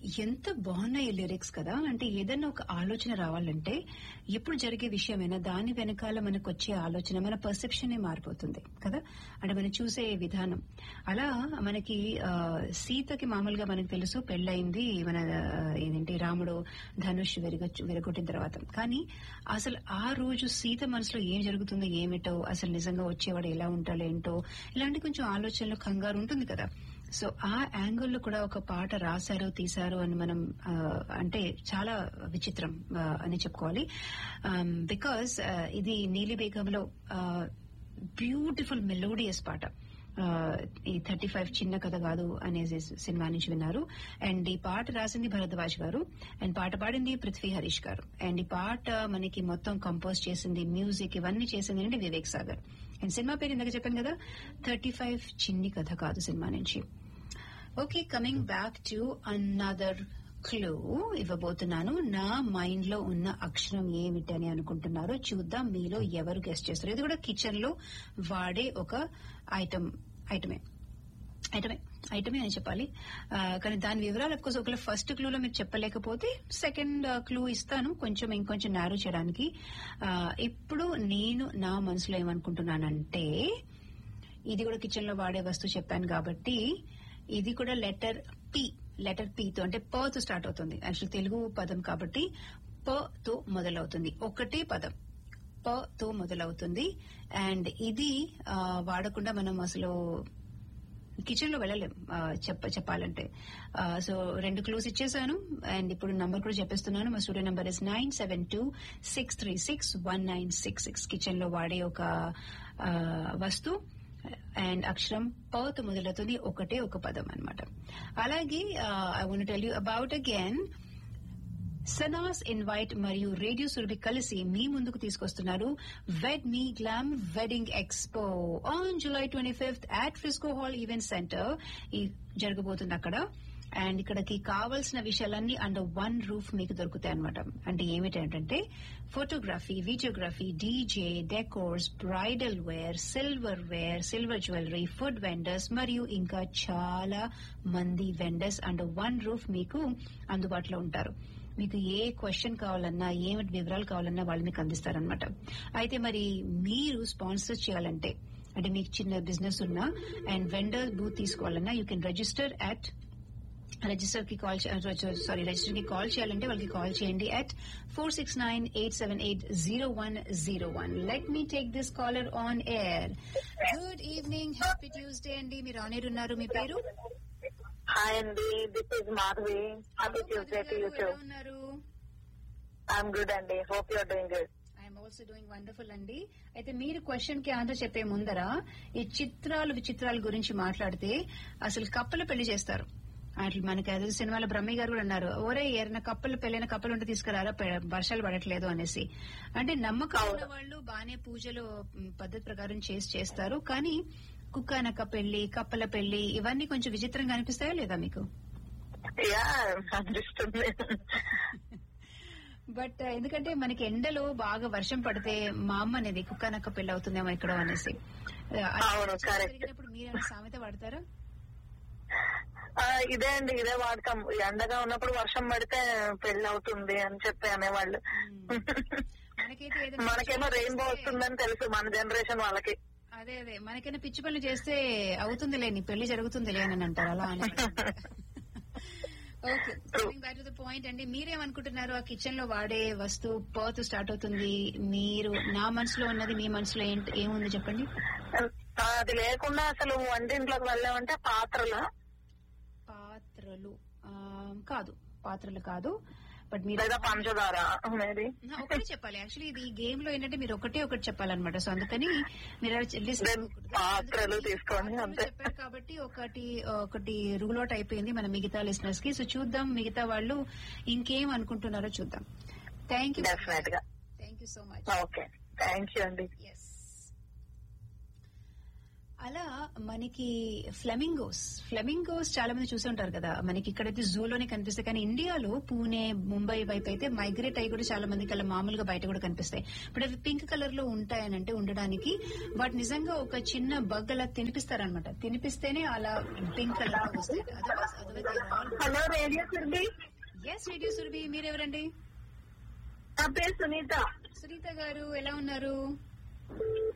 ఎంత బాగున్నాయి లిరిక్స్ కదా. అంటే ఏదన్నా ఒక ఆలోచన రావాలంటే ఎప్పుడు జరిగే విషయమైనా దాని వెనకాల మనకు వచ్చే ఆలోచన మన పర్సెప్షన్ మారిపోతుంది కదా. అంటే మనం చూసే విధానం అలా మనకి సీతకి మామూలుగా మనకు తెలుసు పెళ్ళయింది మన ఏంటి రాముడు ధనుష్ విరగొట్టిన తర్వాత. కానీ అసలు ఆ రోజు సీత మనసులో ఏం జరుగుతుందో ఏమిటో, అసలు నిజంగా వచ్చేవాడు ఎలా ఉంటాడో ఏంటో, ఇలాంటి కొంచెం ఆలోచనలు కంగారు ఉంటుంది కదా. సో ఆ యాంగిల్లో కూడా ఒక పాట రాశారు తీశారు అని మనం అంటే చాలా విచిత్రం అని చెప్పుకోవాలి. బికాస్ ఇది నీలి బేగంలో బ్యూటిఫుల్ మెలోడియస్ పాట. ఈ 35 చిన్న కథ కాదు అనేసి సినిమా నుంచి విన్నారు. అండ్ ఈ పాట రాసింది భరద్వాజ్ గారు అండ్ పాట పాడింది పృథ్వీ హరీష్ గారు. అండ్ ఈ పాట మనకి మొత్తం కంపోజ్ చేసింది, మ్యూజిక్ ఇవన్నీ చేసింది అంటే వివేక్ సాగర్. అండ్ సినిమా పేరు ఇందాక చెప్పాను కదా, 35 చిన్ని కథ కాదు సినిమా నుంచి. Okay, coming back to another clue ఇవ్వబోతున్నాను. నా మైండ్ లో ఉన్న అక్షరం ఏమిటని అనుకుంటున్నారో చూద్దాం మీలో ఎవరు గెస్ట్ చేస్తారు. ఇది కూడా కిచెన్ లో వాడే ఒక ఐటమే అని చెప్పాలి. కానీ దాని వివరాలు అఫ్కోర్స్ ఒకవేళ ఫస్ట్ క్లూలో మీకు చెప్పలేకపోతే సెకండ్ క్లూ ఇస్తాను ఇంకొంచెం నారో చేయడానికి. ఇప్పుడు నేను నా మనసులో ఏమనుకుంటున్నానంటే ఇది కూడా కిచెన్ లో వాడే వస్తువు చెప్పాను కాబట్టి ఇది కూడా లెటర్ పి తో, అంటే ప తో స్టార్ట్ అవుతుంది. యాక్చువల్ తెలుగు పదం కాబట్టి ప తో మొదలవుతుంది. ఒకటే పదం ప తో మొదలవుతుంది. అండ్ ఇది వాడకుండా మనం అసలు కిచెన్ లో వెళ్ళలేం చెప్పాలంటే. సో 2 క్లూస్ ఇచ్చేసాను అండ్ ఇప్పుడు నంబర్ కూడా చెప్పేస్తున్నాను. మా స్టూడియో నంబర్ ఇస్ 9726361966. కిచెన్ లో వాడే ఒక వస్తువు అండ్ అక్షరం ప తో మొదలవుతుంది. ఒకటే ఒక పదం అన్నమాట. అలాగే I want tell you about again Sanas invite మరియు రేడియో సురభి కలిసి మీ ముందుకు తీసుకొస్తున్నారు వెడ్ మీ glam wedding expo on July 25th at Frisco Hall event centre జరగబోతుంది అక్కడ. అండ్ ఇక్కడికి కావాల్సిన విషయాలన్నీ అండర్ వన్ రూఫ్ మీకు దొరుకుతాయి అనమాట. అంటే ఏమిటంటే photography, videography, DJ, decors, bridal wear, silver jewellery, food vendors మరియు ఇంకా చాలా మంది వెండర్స్ అండర్ వన్ రూఫ్ మీకు అందుబాటులో ఉంటారు. మీకు ఏ క్వశ్చన్ కావాలన్నా ఏమిటి వివరాలు కావాలన్నా వాళ్ళు మీకు అందిస్తారనమాట. అయితే మరి మీరు స్పాన్సర్ చేయాలంటే, అంటే మీకు చిన్న బిజినెస్ ఉన్నా అండ్ వెండర్ బూత్ తీసుకోవాలన్నా యూ కెన్ రిజిస్టర్ కి కాల్ చేయాలంటే వాళ్ళకి కాల్ చేయండి at 469-878-0101. Let me take this caller on air. Good evening, happy Tuesday అండి. మీరు ఆన్ ఎయిర్ ఉన్నారు. మీ పేరు? హాయ్ అండి, this is Madhavi. Happy Tuesday to you two. ఉన్నారు? ఐఎమ్ గుడ్ అండి, hope you are doing good. I'm also doing wonderful అండి. అయితే మీరు క్వశ్చన్ కి ఆన్సర్ చెప్పే ముందర ఈ విచిత్రాల గురించి మాట్లాడితే అసలు కప్పలు పెళ్లి చేస్తారు. అట్లా మనకి అదే సినిమాలో బ్రహ్మి గారు కూడా అన్నారు, ఓరే ఏరైనా పెళ్ళైన కప్పలు ఉంటే తీసుకురారా వర్షాలు పడట్లేదు అనేసి. అంటే నమ్మకం ఉన్న వాళ్ళు బానే పూజలు పద్ధతి ప్రకారం చేస్తారు. కానీ కుక్కనక్క పెళ్లి, కప్పల పెళ్లి ఇవన్నీ కొంచెం విచిత్రంగా అనిపిస్తాయా లేదా మీకు? బట్ ఎందుకంటే మనకి ఎండలో బాగా వర్షం పడితే మా అమ్మ అనేది కుక్కనక్క పెళ్లి అవుతుందేమో ఇక్కడ అనేసి. జరిగినప్పుడు మీరు సామెత వాడతారా? ఇదే అండి, ఇదే వాడతాం. ఎండగా ఉన్నప్పుడు వర్షం పడితే పెళ్లి అవుతుంది అని చెప్పి అనేవాళ్ళు. మనకేమో రెయిన్బో వస్తుందని తెలుసు మన జనరేషన్ వాళ్ళకి. అదే మనకైనా పిచ్చి పనులు చేస్తే అవుతుంది లేని పెళ్లి జరుగుతుంది లేని అంటారు అలా అని. Okay, back to the point అండి. మీరేమనుకుంటున్నారు? ఆ కిచెన్ లో వాడే వస్తువు పర్త్ స్టార్ట్ అవుతుంది. మీరు నా మనసులో ఉన్నది మీ మనసులో ఏముంది చెప్పండి. అది లేకుండా అసలు వంటింట్లోకి వెళ్ళామంటే పాత్రలు కాదు. బట్ మీరు పంచదార ఒకటి చెప్పాలి. యాక్చువల్లీ ఇది గేమ్ లో ఏంటంటే మీరు ఒకటి చెప్పాలన్నమాట. సో అందుకని మీరు పాత్రలు తీసుకోండి చెప్పారు కాబట్టి ఒకటి రూల్ అవుట్ అయిపోయింది మన మిగతా లిసనర్స్ కి. సో చూద్దాం మిగతా వాళ్ళు ఇంకేం అనుకుంటున్నారో చూద్దాం. Thank you so much. Okay, thank you అండి. అలా మనకి ఫ్లెమింగోస్ చాలా మంది చూసి ఉంటారు కదా, మనకి ఇక్కడైతే జూలోనే కనిపిస్తాయి, కానీ ఇండియాలో పూణే, ముంబై వైపు అయితే మైగ్రేట్ అయ్యి కూడా చాలా మందికి అలా మామూలుగా బయట కూడా కనిపిస్తాయి. ఇప్పుడు అవి పింక్ కలర్ లో ఉంటాయనంటే ఉండడానికి వాటి నిజంగా ఒక చిన్న బగ్ అలా తినిపిస్తారనమాట, తినిపిస్తేనే అలా పింక్ కలర్ లో వస్తాయి. Hello radio Surabhi. Yes radio Surabhi, మీరెవరండి? నా పేరు సునీత. సునీత గారు ఎలా ఉన్నారు?